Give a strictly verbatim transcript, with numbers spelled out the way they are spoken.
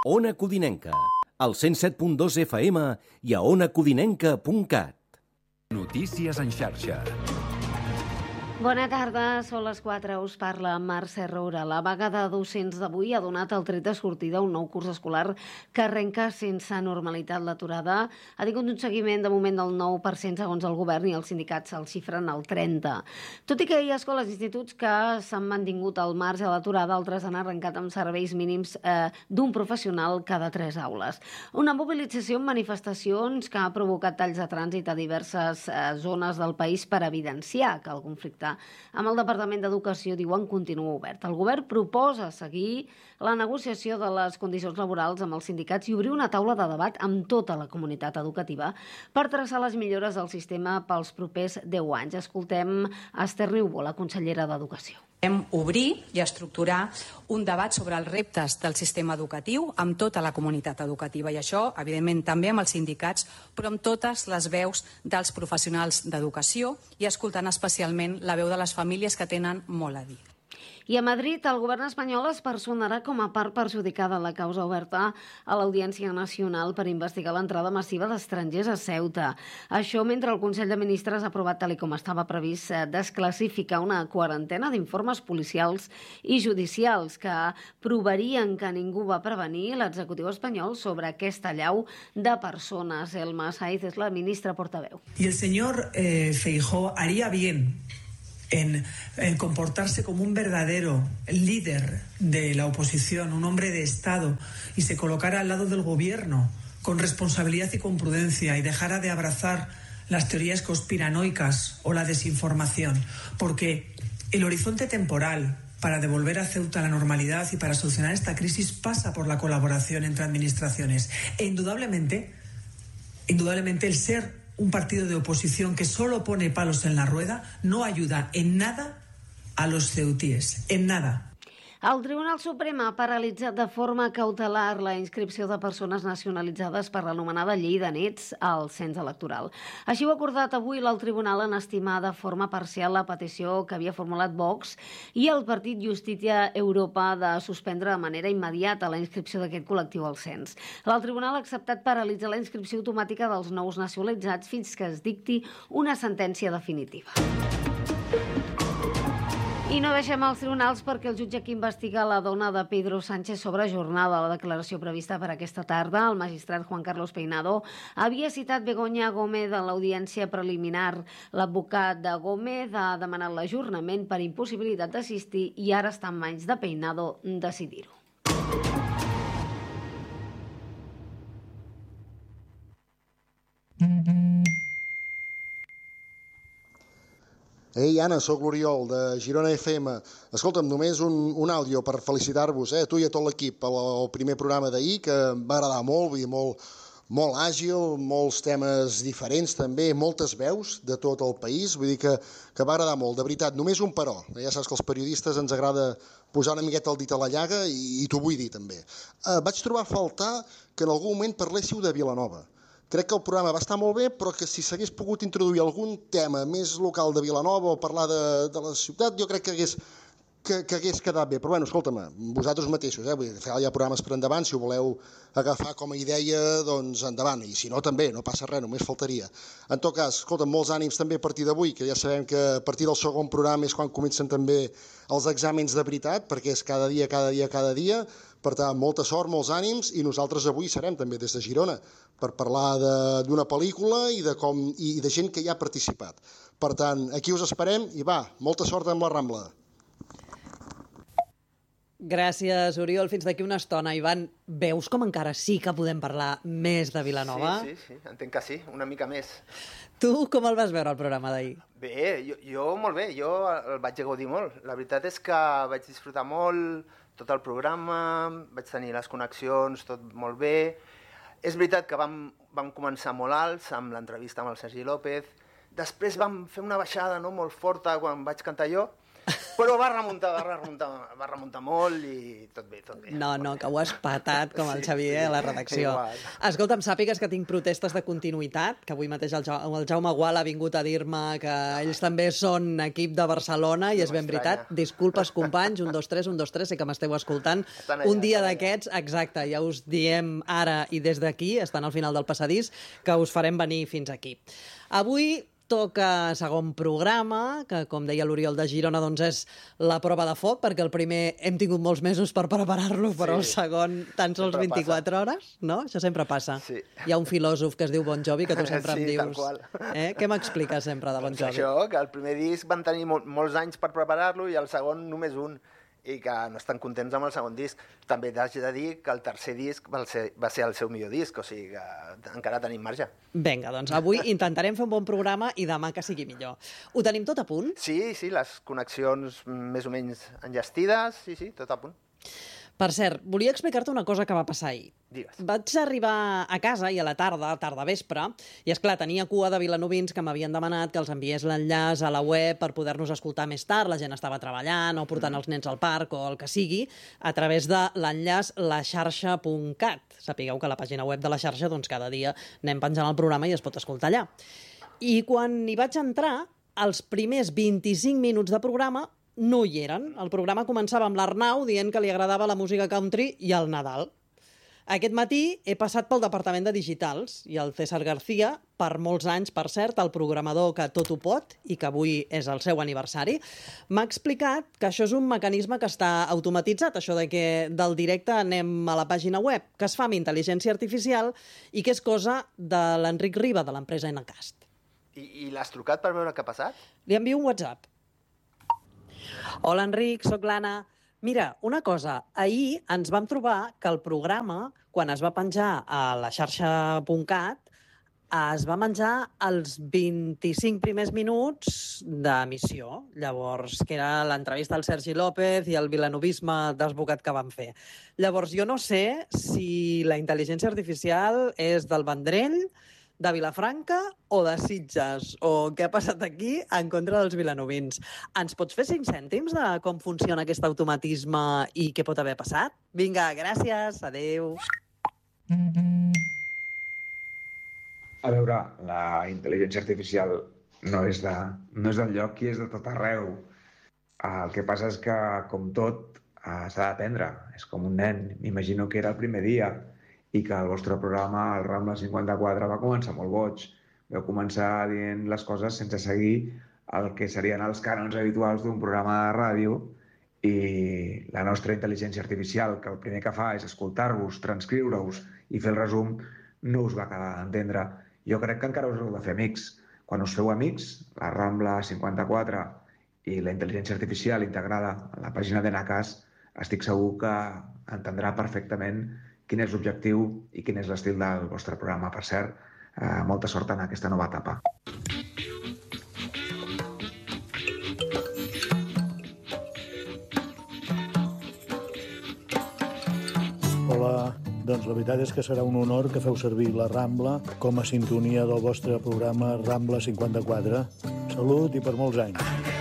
Ona Codinenca, al cent set punt dos F M i a ona codinenca punt cat. Notícies en xarxa. Bona tarda, són les quatre, us parla Mercè Roura. La vaga de docents d'avui ha donat el tret de sortida a un nou curs escolar que arrenca sense normalitat. L'aturada ha tingut un seguiment de moment del nou per cent segons el govern i els sindicats el xifren al trenta per cent. Tot i que hi ha escoles i instituts que s'han mantingut al marge de l'aturada, altres han arrencat amb serveis mínims eh, d'un professional cada tres aules. Una mobilització amb manifestacions que ha provocat talls de trànsit a diverses eh, zones del país per evidenciar que el conflicte amb el Departament d'Educació, diuen, continua obert. El govern proposa seguir la negociació de les condicions laborals amb els sindicats i obrir una taula de debat amb tota la comunitat educativa per traçar les millores del sistema pels propers deu anys. Escoltem Esther Niubó, la consellera d'Educació. Hem obrir i estructurar un debat sobre els reptes del sistema educatiu amb tota la comunitat educativa i això, evidentment, també amb els sindicats, però amb totes les veus dels professionals d'educació i escoltant especialment la veu de les famílies que tenen molt a dir. I a Madrid, el govern espanyol es personarà com a part perjudicada en la causa oberta a l'Audiència Nacional per investigar l'entrada massiva d'estrangers a Ceuta. Això mentre el Consell de Ministres ha aprovat, tal com estava previst, desclassificar una quarantena d'informes policials i judicials que provarien que ningú va prevenir l'executiu espanyol sobre aquesta allau de persones. Elma Saiz és la ministra portaveu. I el senyor eh, Feijóo haría bien En, en comportarse como un verdadero líder de la oposición, un hombre de Estado, y se colocara al lado del gobierno con responsabilidad y con prudencia y dejara de abrazar las teorías conspiranoicas o la desinformación, porque el horizonte temporal para devolver a Ceuta la normalidad y para solucionar esta crisis pasa por la colaboración entre administraciones. E indudablemente, indudablemente el ser un partido de oposición que solo pone palos en la rueda no ayuda en nada a los ceutíes, en nada. El Tribunal Suprem ha paralitzat de forma cautelar la inscripció de persones nacionalitzades per l'anomenada llei de nets al cens electoral. Així ho ha acordat avui el Tribunal en estimar de forma parcial la petició que havia formulat Vox i el Partit Justícia Europa de suspendre de manera immediata la inscripció d'aquest col·lectiu al cens. El Tribunal ha acceptat paralitzar la inscripció automàtica dels nous nacionalitzats fins que es dicti una sentència definitiva. I no deixem els tribunals perquè el jutge que investiga la dona de Pedro Sánchez sobre jornada. La declaració prevista per aquesta tarda, el magistrat Juan Carlos Peinado havia citat Begoña Gómez en l'audiència preliminar. L'advocat de Gómez ha demanat l'ajornament per impossibilitat d'assistir i ara està en mans de Peinado decidir-ho. Ei, Anna, soc l'Oriol, de Girona F M. Escolta'm, només un, un àudio per felicitar-vos, eh, tu i a tot l'equip, el, el primer programa d'ahir, que em va agradar molt, vull dir, molt, molt àgil, molts temes diferents també, moltes veus de tot el país, vull dir que, que va agradar molt, de veritat. Només un però, ja saps que als periodistes ens agrada posar una miqueta el dit a la llaga i, i t'ho vull dir també. Eh, vaig trobar a faltar que en algun moment parléssiu de Vilanova. Crec que el programa va estar molt bé, però que si s'hagués pogut introduir algun tema més local de Vilanova o parlar de, de la ciutat, jo crec que hagués, que, que hagués quedat bé. Però bueno, escolta'm, vosaltres mateixos, eh? Vull dir, hi ha programes per endavant, si ho voleu agafar com a idea, doncs endavant, i si no també, no passa res, només faltaria. En tot cas, escolta'm, molts ànims també a partir d'avui, que ja sabem que a partir del segon programa és quan comencen també els exàmens de veritat, perquè és cada dia, cada dia, cada dia. Per tant, molta sort, molts ànims, i nosaltres avui serem també des de Girona per parlar d'una pel·lícula i de, com, i de gent que hi ha participat. Per tant, aquí us esperem i va, molta sort amb la Rambla. Gràcies, Oriol. Fins d'aquí una estona. Ivan, veus com encara sí que podem parlar més de Vilanova? Sí, sí, sí, entenc que sí, una mica més. Tu com el vas veure, el programa d'ahir? Bé, jo, jo molt bé, jo el vaig gaudir molt. La veritat és que vaig disfrutar molt tot el programa, vaig tenir les connexions, tot molt bé. És veritat que vam, vam començar molt alts amb l'entrevista amb el Sergi López, després vam fer una baixada no, molt forta quan vaig cantar jo, Però va remuntar, va remuntar, va remuntar molt i tot bé, tot bé. No, no, que ho has patat com el Sí, Xavier sí. a la redacció. Igual. Escolta'm, sàpigues que tinc protestes de continuïtat, que avui mateix el, ja el Jaume Gual ha vingut a dir-me que ells també són equip de Barcelona i No és ben m'estranya. veritat. Disculpes, companys, un, dos, tres, un, dos, tres, sé que m'esteu escoltant. Estan allà, Un dia estan allà. d'aquests, exacte, ja us diem ara i des d'aquí, estan al final del passadís, que us farem venir fins aquí. Avui toca segon programa, que com deia l'Oriol de Girona, doncs és la prova de foc, perquè el primer hem tingut molts mesos per preparar-lo, però el Sí. segon tan sols Sempre vint-i-quatre hores, no? Això sempre passa. Sí. Hi ha un filòsof que es diu Bon Jovi, que tu sempre em Sí, tal dius... qual. Eh? Què m'expliques sempre de Bon Doncs Jovi? això, que el primer disc van tenir mol molts anys per preparar-lo i el segon només un, i que no estan contents amb el segon disc. També t'haig de dir que el tercer disc va ser, va ser el seu millor disc, o sigui que encara tenim marge. Vinga, doncs avui intentarem fer un bon programa i demà que sigui millor. Ho tenim tot a punt? Sí, sí, les connexions més o menys enllestides, sí, sí, tot a punt. Per cert, volia explicar-te una cosa que va passar ahir. Digues. Vaig arribar a casa i a la tarda, tarda vespre, i és clar, tenia cua de vilanovins que m'havien demanat que els enviés l'enllaç a la web per poder-nos escoltar més tard. La gent estava treballant o portant els nens al parc o el que sigui, a través de l'enllaç la xarxa punt cat. Sapigueu que a la pàgina web de la xarxa doncs, cada dia anem penjant el programa i es pot escoltar allà. I quan hi vaig entrar, els primers vint-i-cinc minuts de programa no hi eren. El programa començava amb l'Arnau dient que li agradava la música country i el Nadal. Aquest matí he passat pel Departament de Digitals i el César García, per molts anys, per cert, el programador que tot ho pot i que avui és el seu aniversari, m'ha explicat que això és un mecanisme que està automatitzat, això de que del directe anem a la pàgina web, que es fa amb intel·ligència artificial i que és cosa de l'Enric Riba, de l'empresa Enacast. I, i l'has trucat per veure què ha passat? Li envio un WhatsApp. Hola, Enric, sóc l'Anna. Mira, una cosa, ahir ens vam trobar que el programa, quan es va penjar a la xarxa punt cat, es va menjar els vint-i-cinc primers minuts d'emissió. Llavors, que era l'entrevista al Sergi López i el vilanovisme desbocat que van fer. Llavors, jo no sé si la intel·ligència artificial és del Vendrell, de Vilafranca o de Sitges, o què ha passat aquí en contra dels vilanovins. Ens pots fer cinc cèntims de com funciona aquest automatisme i què pot haver passat? Vinga, gràcies, adeu. A veure, la intel·ligència artificial no és, de, no és del lloc i és de tot arreu. El que passa és que, com tot, s'ha d'aprendre. És com un nen. M'imagino que era el primer dia i que el vostre programa, el Rambla cinquanta-quatre, va començar molt boig. Vau començar dient les coses sense seguir el que serien els cànons habituals d'un programa de ràdio i la nostra intel·ligència artificial, que el primer que fa és escoltar-vos, transcriure-us i fer el resum, no us va acabar d'entendre. Jo crec que encara us heu de fer amics. Quan us feu amics, la Rambla cinquanta-quatre i la intel·ligència artificial integrada a la pàgina d'Enacast, estic segur que entendrà perfectament quin és l'objectiu i quin és l'estil del vostre programa. Per cert, eh, molta sort en aquesta nova etapa. Hola, doncs la veritat és que serà un honor que feu servir la Rambla com a sintonia del vostre programa Rambla cinquanta-quatre. Salut i per molts anys.